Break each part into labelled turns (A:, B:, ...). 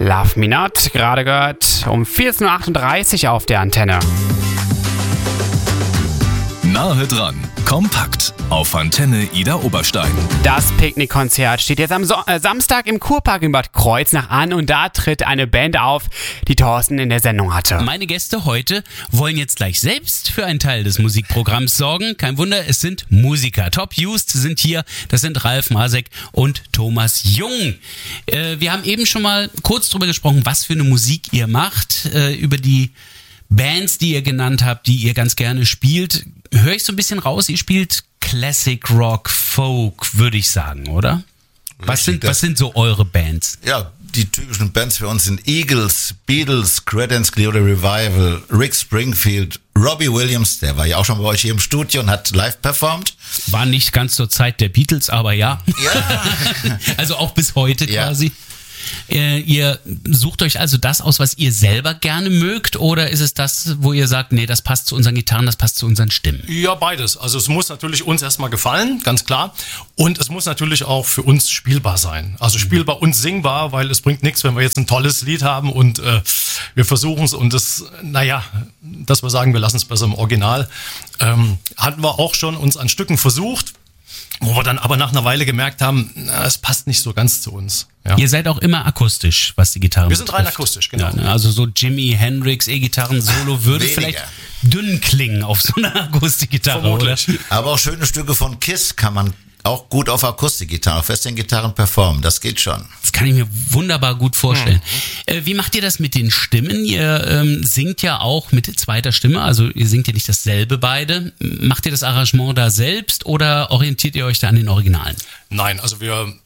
A: Love Me Not, gerade gehört um 14.38 Uhr auf der Antenne.
B: Nahe dran, kompakt auf Antenne Ida Oberstein.
A: Das Picknickkonzert steht jetzt am Samstag im Kurpark in Bad Kreuznach an und da tritt eine Band auf, die Thorsten in der Sendung hatte.
C: Meine Gäste heute wollen jetzt gleich selbst für einen Teil des Musikprogramms sorgen. Kein Wunder, es sind Musiker. Top Used sind hier, das sind Ralf Masek und Thomas Jung. Wir haben eben schon mal kurz drüber gesprochen, was für eine Musik ihr macht, über die Bands, die ihr genannt habt, die ihr ganz gerne spielt. Höre ich so ein bisschen raus, ihr spielt Classic Rock, Folk, würde ich sagen, oder? Was sind so eure Bands?
D: Ja, die typischen Bands für uns sind Eagles, Beatles, Creedence Clearwater Revival, Rick Springfield, Robbie Williams, der war ja auch schon bei euch hier im Studio und hat live performt.
C: War nicht ganz zur Zeit der Beatles, aber ja. Also auch bis heute quasi. Ihr sucht euch also das aus, was ihr selber gerne mögt, oder ist es das, wo ihr sagt, nee, das passt zu unseren Gitarren, das passt zu unseren Stimmen?
E: Ja, beides. Also es muss natürlich uns erstmal gefallen, ganz klar. Und es muss natürlich auch für uns spielbar sein. Also spielbar und singbar, weil es bringt nichts, wenn wir jetzt ein tolles Lied haben und wir versuchen es und dass wir sagen, wir lassen es besser im Original. Hatten wir auch schon uns an Stücken versucht, wo wir dann aber nach einer Weile gemerkt haben, es passt nicht so ganz zu uns. Ja.
C: Ihr seid auch immer akustisch, was die Gitarren betrifft.
E: Wir sind rein akustisch, genau.
C: Ja, also so Jimi Hendrix E-Gitarren-Solo würde vielleicht dünn klingen auf so einer Akustikgitarre,
E: vermutlich,
C: oder?
D: Aber auch schöne Stücke von Kiss kann man auch gut auf Akustikgitarren, auf festen Gitarren performen. Das geht schon.
C: Das kann ich mir wunderbar gut vorstellen. Wie macht ihr das mit den Stimmen? Ihr singt ja auch mit zweiter Stimme, also ihr singt ja nicht dasselbe beide. Macht ihr das Arrangement da selbst oder orientiert ihr euch da an den Originalen?
E: Nein, also wir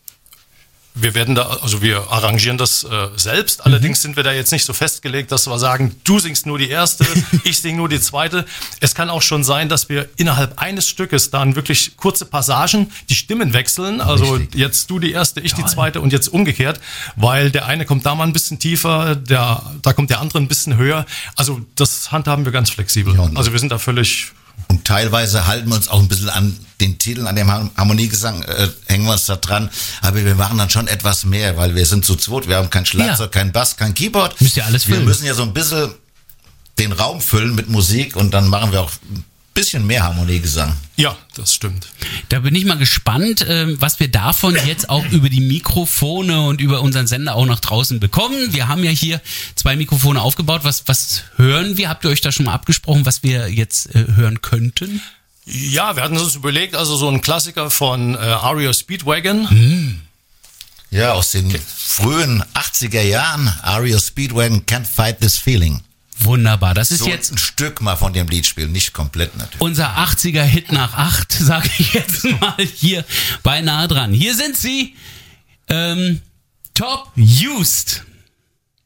E: arrangieren das selbst. Allerdings sind wir da jetzt nicht so festgelegt, dass wir sagen, du singst nur die erste, ich sing nur die zweite. Es kann auch schon sein, dass wir innerhalb eines Stückes dann wirklich kurze Passagen die Stimmen wechseln. Also jetzt du die erste, ich die zweite und jetzt umgekehrt, weil der eine kommt da mal ein bisschen tiefer, da kommt der andere ein bisschen höher. Also das handhaben wir ganz flexibel.
D: Ja,
E: also wir sind da völlig...
D: Und teilweise halten wir uns auch ein bisschen an den Titeln, an dem Harmoniegesang, hängen wir uns da dran. Aber wir machen dann schon etwas mehr, weil wir sind zu zweit. Wir haben kein Schlagzeug, kein Bass, kein Keyboard.
C: Müsst ihr alles füllen.
D: Wir müssen ja so ein bisschen den Raum füllen mit Musik und dann machen wir auch ein bisschen mehr Harmoniegesang.
E: Ja, das stimmt.
C: Da bin ich mal gespannt, was wir davon jetzt auch über die Mikrofone und über unseren Sender auch nach draußen bekommen. Wir haben ja hier 2 Mikrofone aufgebaut. Was hören wir? Habt ihr euch da schon mal abgesprochen, was wir jetzt hören könnten?
E: Ja, wir hatten uns überlegt, also so ein Klassiker von REO Speedwagon.
D: Ja, aus den frühen 80er Jahren. REO Speedwagon, Can't Fight This Feeling.
C: Wunderbar, das ist
D: so
C: jetzt
D: ein Stück mal von dem Lied spielen, nicht komplett natürlich.
C: unser 80er-Hit nach 8, sage ich jetzt mal hier bei Nahe dran. Hier sind sie, Top Used.